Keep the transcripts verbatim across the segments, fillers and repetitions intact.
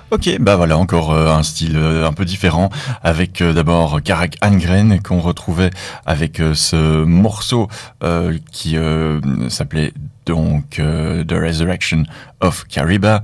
Ok, bah voilà, encore euh, un style euh, un peu différent, avec euh, d'abord Karak Angren qu'on retrouvait avec euh, ce morceau euh, qui euh, s'appelait donc euh, The Resurrection of Kariba.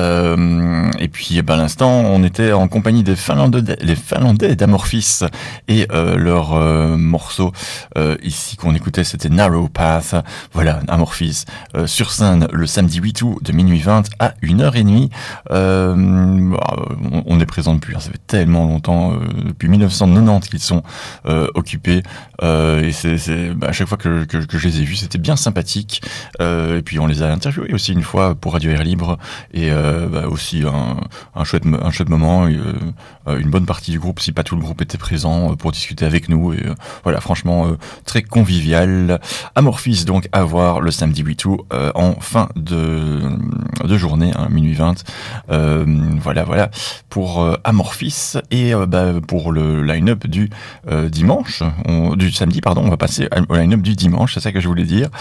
Euh, et puis bah, à l'instant, on était en compagnie des Finlandais, les Finlandais d'Amorphis et euh, leur euh, morceau euh, ici qu'on écoutait, c'était Narrow Path. Voilà, Amorphis euh, sur scène le samedi huit août de minuit vingt à une heure trente. Euh, on est présent depuis, ça fait tellement longtemps, euh, depuis mille neuf cent quatre-vingt-dix qu'ils sont euh, occupés. Euh, et c'est, c'est bah, à chaque fois que, que, que je les ai vus, c'était bien sympathique. Euh, et puis on les a interviewés aussi une fois pour Radio Air Libre, et euh, bah, aussi un, un chouette, un chouette moment. Et, euh, une bonne partie du groupe, si pas tout le groupe, était présent pour discuter avec nous. Et euh, voilà, franchement, euh, très convivial. Amorphis donc à voir le samedi huit août euh, en fin de, de journée, hein, minuit vingt. Euh, voilà, voilà pour euh, Amorphis. Et euh, bah, pour le line-up du euh, dimanche, on, du samedi, pardon, on va passer au line-up du dimanche, c'est ça que je voulais dire.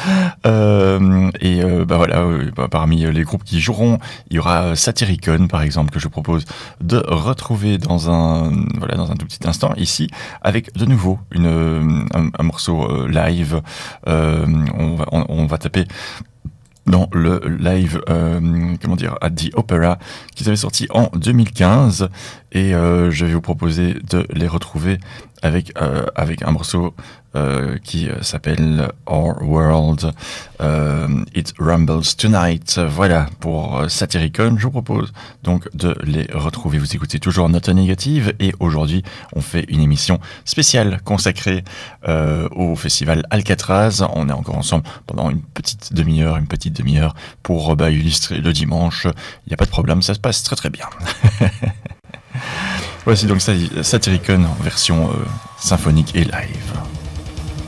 Euh, et euh, bah voilà, euh, bah, parmi les groupes qui joueront, il y aura Satyricon par exemple, que je propose de retrouver dans un voilà dans un tout petit instant ici, avec de nouveau une un, un morceau euh, live. Euh, on va on, on va taper dans le live, euh, comment dire, at the Opera, qu'ils avaient sorti en deux mille quinze, et euh, je vais vous proposer de les retrouver avec euh, avec un morceau euh, qui s'appelle Our World, euh, It Rumbles Tonight. Voilà pour Satyricon. Je vous propose donc de les retrouver. Vous écoutez toujours Note Négative, et aujourd'hui on fait une émission spéciale consacrée euh, au festival Alcatraz. On est encore ensemble pendant une petite demi-heure, une petite demi-heure pour bah, illustrer le dimanche. Il n'y a pas de problème, ça se passe très très bien. Voici donc Satyricon en version euh, symphonique et live.